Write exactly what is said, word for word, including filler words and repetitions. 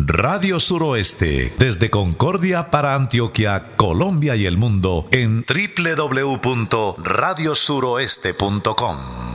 Radio Suroeste, desde Concordia para Antioquia, Colombia y el mundo en doble u doble u doble u punto radio suroeste punto com.